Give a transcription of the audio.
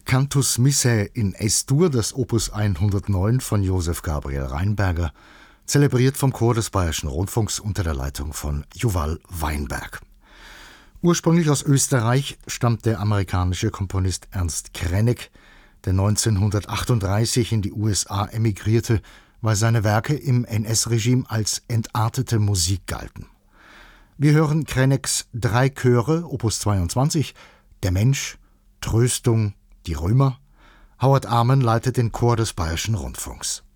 Cantus Missae in Es-Dur, das Opus 109 von Josef Gabriel Rheinberger, zelebriert vom Chor des Bayerischen Rundfunks unter der Leitung von Juval Weinberg. Ursprünglich aus Österreich stammt der amerikanische Komponist Ernst Krenek, der 1938 in die USA emigrierte, weil seine Werke im NS-Regime als entartete Musik galten. Wir hören Kreneks 3 Chöre, Opus 22, Der Mensch, Tröstung, die Römer. Howard Arman leitet den Chor des Bayerischen Rundfunks.